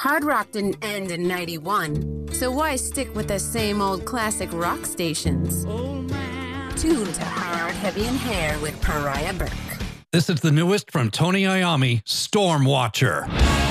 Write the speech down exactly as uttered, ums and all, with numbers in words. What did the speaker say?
Hard rock didn't end in ninety-one, so why stick with the same old classic rock stations? Tune to Hard, Heavy, and Hair with Pariah Burke. This is the newest from Tony Iommi, Storm Watcher.